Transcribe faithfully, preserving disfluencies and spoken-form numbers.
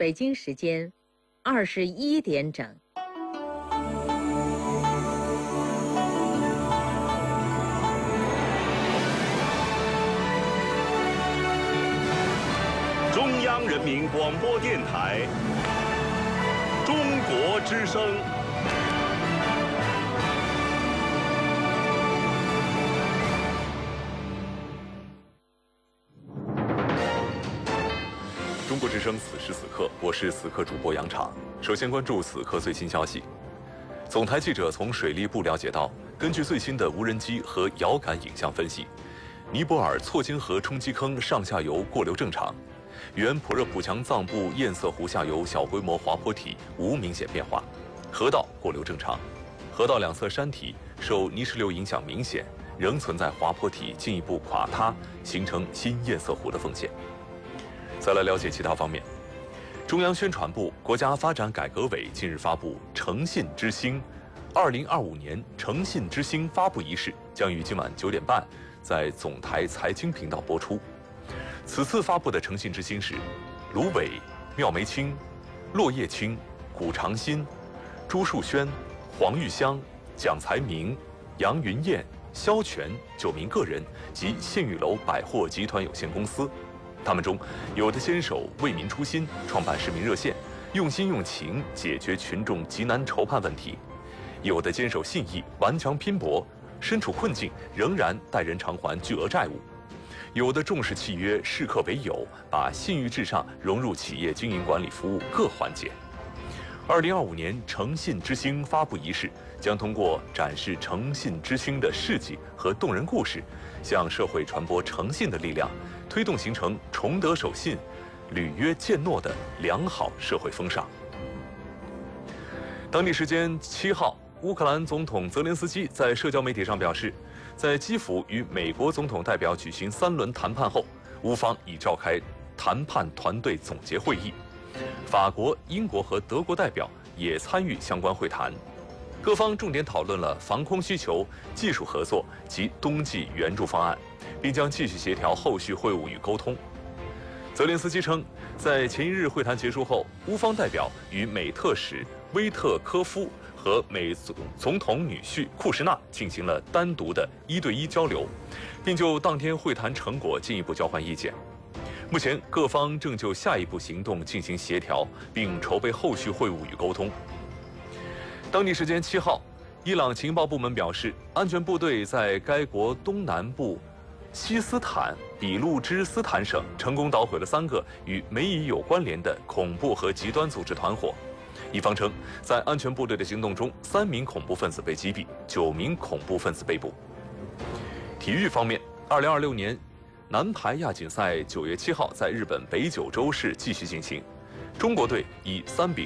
北京时间二十一点整。 中央人民广播电台《中国之声》。中国之声，此时此刻，我是此刻主播杨昶。首先关注此刻最新消息。总台记者从水利部了解到，根据最新的无人机和遥感影像分析，尼泊尔错金河冲击坑上下游过流正常，原普热普强藏布堰塞湖下游小规模滑坡体无明显变化，河道过流正常，河道两侧山体受泥石流影响明显，仍存在滑坡体进一步垮塌，形成新堰塞湖的风险。再来了解其他方面。中央宣传部、国家发展改革委近日发布“诚信之星”二零二五年诚信之星发布仪式，将于今晚九点半在总台财经频道播出。此次发布的诚信之星是卢伟、妙梅清、骆叶清、古长新、朱树轩、黄玉香、蒋才明、杨云燕、肖全九名个人及信誉楼百货集团有限公司。他们中，有的坚守为民初心，创办市民热线，用心用情解决群众急难愁盼问题；有的坚守信义，顽强拼搏，身处困境仍然代人偿还巨额债务；有的重视契约，视客为友，把信誉至上融入企业经营管理服务各环节。二零二五年诚信之星发布仪式将通过展示诚信之星的事迹和动人故事，向社会传播诚信的力量，推动形成崇德守信、履约践诺的良好社会风尚。当地时间七号，乌克兰总统泽连斯基在社交媒体上表示，在基辅与美国总统代表举行三轮谈判后，乌方已召开谈判团队总结会议，法国、英国和德国代表也参与相关会谈，各方重点讨论了防空需求、技术合作及冬季援助方案，并将继续协调后续会晤与沟通。泽连斯基称，在前一日会谈结束后，乌方代表与美特使威特科夫和美总总统女婿库什纳进行了单独的一对一交流，并就当天会谈成果进一步交换意见。目前，各方正就下一步行动进行协调，并筹备后续会晤与沟通。当地时间七号，伊朗情报部门表示，安全部队在该国东南部西斯坦比路支斯坦省成功捣毁了三个与美以有关联的恐怖和极端组织团伙。一方称，在安全部队的行动中，三名恐怖分子被击毙，九名恐怖分子被捕。体育方面，二零二六年男排亚锦赛九月七号在日本北九州市继续进行，中国队以三比